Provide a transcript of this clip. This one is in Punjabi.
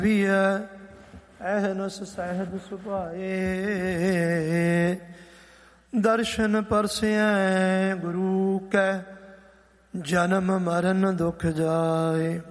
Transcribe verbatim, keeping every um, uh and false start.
ਵੀ ਹੈ ਅਹਨਸ ਸਹਿਜ ਸੁਭਾਏ। ਦਰਸ਼ਨ ਪਰਸਿਐ ਗੁਰੂ ਕੈ ਜਨਮ ਮਰਨ ਦੁਖ ਜਾਏ।